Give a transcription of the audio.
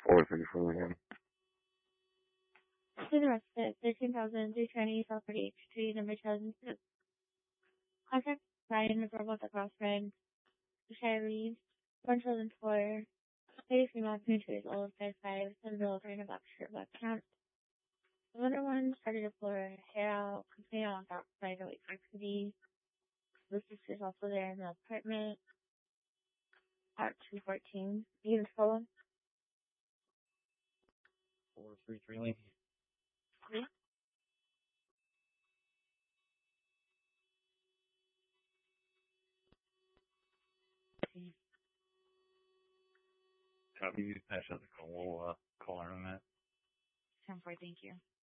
434 To the rest of it, 13,320 South 48th Street, number 2006. Contact Ryan McGraw at Crossroads, Shirley, 1004, 30 female, 22 years old, 5'5", 7 in a black shirt, black pants. The other one started to pull her hair out, completely on outside to wait for it to be. The sister's also there in the apartment at 214. You can follow? 433 Lane. Yeah. Copy. Pass out the call. We'll call her on that. 10-4, thank you.